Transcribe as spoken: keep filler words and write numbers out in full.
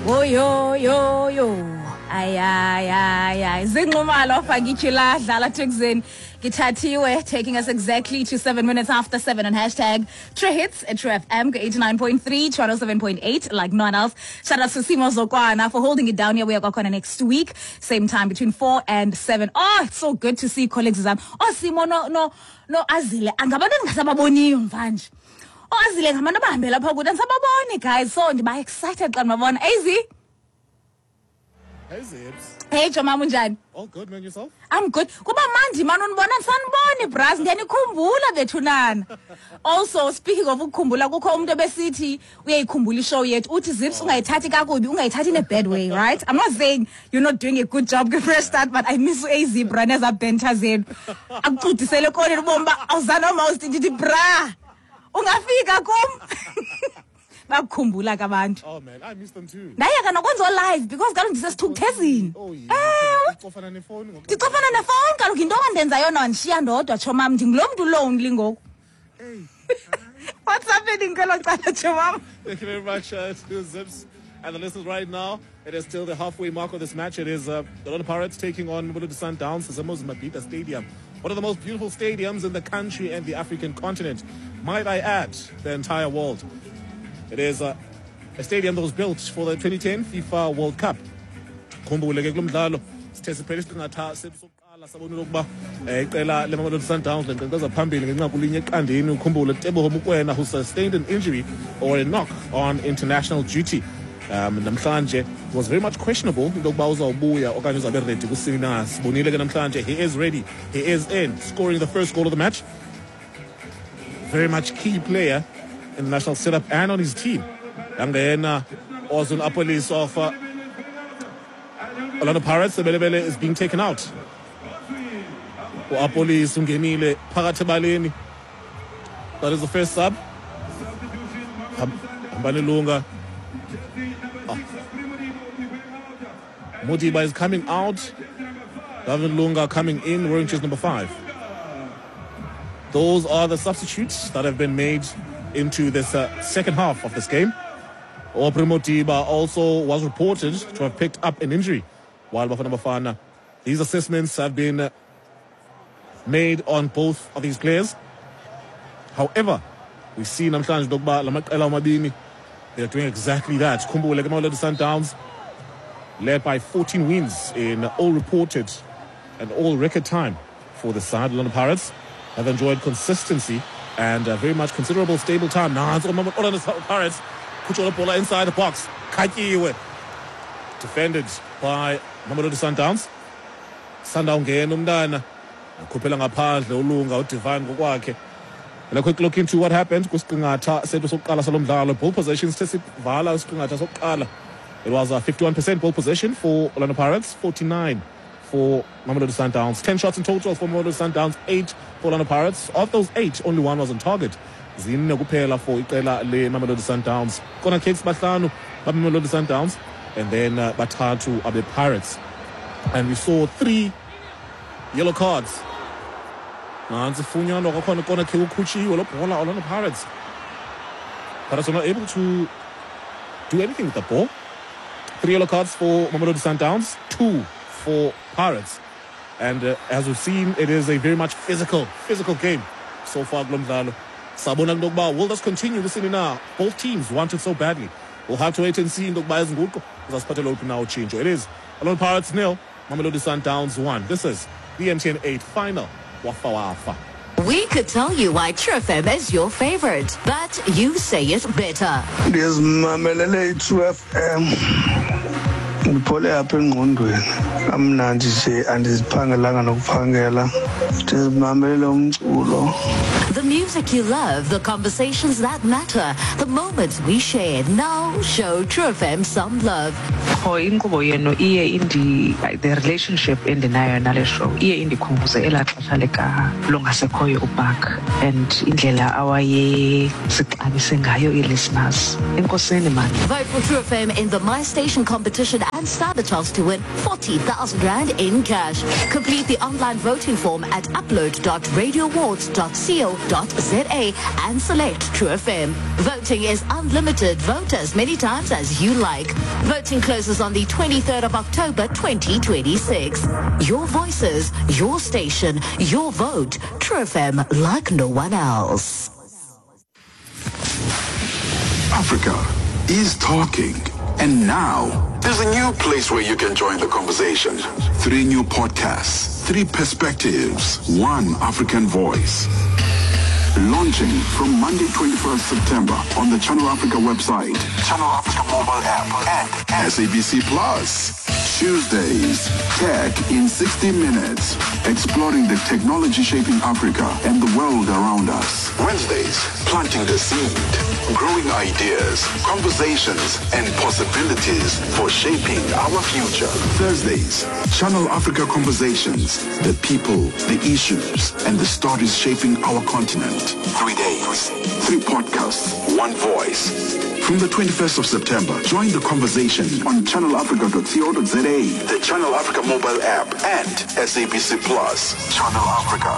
Oh yo yo yo. Ay ay ay ay. Zinqumalo fagitshila dlala Tuxin. Githathiwe taking us exactly to seven minutes after seven on hashtag True Hits at True F M eighty-nine point three, one oh seven point eight like no one else. Shout out to Simo Zokwana for holding it down here. We are going next week, same time between four and seven. Oh, it's so good to see colleagues. Oh, Simo no no no azile. Angabantu ngasababoniyo mvanje. Oh, azile ngabantu abahambela pha kude sababone guys. So ndiba excited xa ngibabona. Easy. Hey Zibs. Hey Joma munjani? All good, man, yourself? I'm good. Kuba mandi man unibona sanibone bras ndiyanikhumbula bethunana. Also speaking of ukukhumbula kukho umuntu ebesithi uyayikhumbula ishow yethu uthi Zips ungayithathi kakubi ungayithathi in a bad way, right? I'm not saying you're not doing a good job fresh start, but I miss A Z bra neza benta zenu. Akuqudisele khona ubomba awuzana mouse ndithi bra. Ungafika kum. Bakukhumbula kabantu. Oh man, I miss them too. Ndayeka nokwenza live because kaloku ndisesithukuthezini. Oh yeah. Icofana nefoni ngoku. Ndicofana nefoni kaloku into ongenza yona ndishiya ndodwa chomam ndinglo mntu lonely ngoku. Hey. What's happening kalo cala chomam? Thank you very much uh, to Zips and the listeners right now. It is still the halfway mark of this match. It is uh, the Orlando Pirates taking on Mamelodi Sundowns at Zimos Mabhida Stadium. One of the most beautiful stadiums in the country and the African continent. Might I add, the entire world. It is uh, a stadium that was built for the twenty ten FIFA World Cup. Khumbule ke kulomdlalo sithe siphele isiqingatha sokuqala sabona ukuba iqela leMamelodi Sundowns lenkqenkqeza phambili ngenqaku linye eqandeni. Ukhumbule Teboho Mokoena, who sustained an injury or a knock on international duty. Um, namhlanje was very much questionable into yokuba uzawubuya okanye uzabe ready kusini na. Sibonile ke namhlanje he is ready, he is in, scoring the first goal of the match. Very much key player in the national setup and on his team. And then uh, also an police of uh, Orlando Pirates, the Belebele is being taken out. Police ungenile phakathi ebaleni. That is the first sub. Hambani Lunga. Modiba is coming out. Davin Lunga coming in, wearing jersey number five. Those are the substitutes that have been made into this uh, second half of this game. Oprimo Tiba also was reported to have picked up an injury while Bafana Bafana. These assessments have been uh, made on both of these players. However, we see namhlanje Dogba Lamaqela Mabini. They are doing exactly that. Khumbule ke Mamelodi Sundowns led by fourteen wins in all reported and all record time for the side. Orlando Pirates have enjoyed consistency and uh, very much considerable stable time. Now, it's Orlando Pirates put the ball inside the box. Khakiwe defended by Mamelodi Sundowns. Sundown ngena umntana akhuphela ngaphandle ulunga uDivine ngokwakhe. And a quick look into what happened kusiqingatha sethu sokuqala salomdlalo. Ball position sesivala isiqingatha sokuqala. It was a fifty-one percent ball position for Orlando Pirates, forty-nine for Mamelodi Sundowns. ten shots in total for Mamelodi Sundowns, eight for Orlando Pirates. Of those eight, only one was on target. Zine kuphela for iqela le Mamelodi Sundowns. Corner kicks bahlanu ba Mamelodi Sundowns, and then uh, bathathu abe Pirates. And we saw three yellow cards. Nanzi funyano kwakhona corner kick ukhutshiwe lo bhola Orlando Pirates. Pirates were not able to do anything with the ball. Three yellow cards for Mamelodi Sundowns, two for Pirates. And uh, as we've seen, it is a very much physical, physical game so far. Sabona Ndogba, will this continue this in now? Both teams want it so badly. We'll have to wait and see. Ndogba Nguko as Patelo open now change. It is Orlando Pirates nil, Mamelodi Sundowns one. This is the M T N eight final. Wafa wafa. We could tell you why True F M is your favorite, but you say it better. There's Mamelele True F M. Ngipole apha engqondweni amnandi nje andiziphangelanga nokuphangela ndizimamelele umculo. The music you love, the conversations that matter, the moments we shared. Now show True F M some love. Oh, inkqubo yenu iye indi the relationship endinayo nale show iye indikhumbuze elaa xesha lika longasekhoyo uBuck and indlela awaye sixabise ngayo i-listeners. Enkosini man. Vote for True F M in the My Station competition and stand a chance to win forty thousand thousand rand in cash. Complete the online voting form at upload dot radio awards dot co dot za and select True F M. Voting is unlimited. Vote as many times as you like. Voting closes on the twenty-third of October twenty twenty-six. Your voices, your station, your vote. True F M like no one else. Africa is talking. And now, there's a new place where you can join the conversation. Three new podcasts, three perspectives, one African voice. Launching from Monday, twenty-first September on the Channel Africa website, Channel Africa mobile app, and S A B C Plus. Tuesdays, Tech in sixty minutes, exploring the technology shaping Africa and the world around us. Wednesdays, planting the seed, growing ideas, conversations, and possibilities for shaping our future. Thursdays, Channel Africa Conversations, the people, the issues, and the stories shaping our continent. Three days, three podcasts, one voice. From the twenty-first of September, join the conversation on channel africa dot co dot za, the Channel Africa mobile app, and S A B C Plus. Channel Africa.